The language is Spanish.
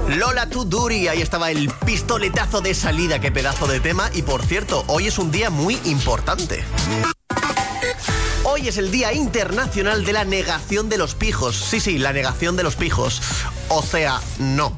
Lola To Duty, ahí estaba el pistoletazo de salida, qué pedazo de tema. Y por cierto, hoy es un día muy importante. Hoy es el Día Internacional de la Negación de los Pijos. Sí, la negación de los pijos. O sea, no.